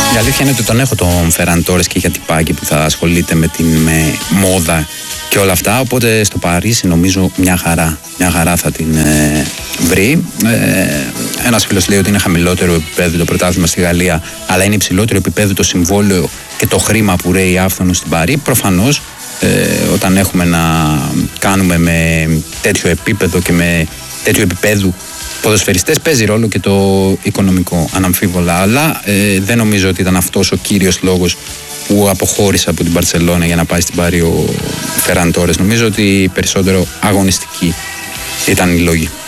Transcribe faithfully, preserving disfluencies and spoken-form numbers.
Η αλήθεια είναι ότι τον έχω τον Φεράν Τόρες και για τυπάκι που θα ασχολείται με την με μόδα και όλα αυτά, οπότε στο Παρίσι νομίζω μια χαρά, μια χαρά θα την ε, βρει. Ε, ένας φίλος λέει ότι είναι χαμηλότερο επίπεδο το πρωτάθλημα στη Γαλλία, αλλά είναι υψηλότερο επίπεδο το συμβόλαιο και το χρήμα που ρέει άφθονο στην Παρί. Προφανώς ε, όταν έχουμε να κάνουμε με τέτοιο επίπεδο και με τέτοιο επίπεδο ποδοσφαιριστές παίζει ρόλο και το οικονομικό αναμφίβολα, αλλά ε, δεν νομίζω ότι ήταν αυτός ο κύριος λόγος που αποχώρησε από την Μπαρτσελόνα για να πάει στην Πάρη ο Φεράν Τόρες. Νομίζω ότι περισσότερο αγωνιστική ήταν οι λόγοι.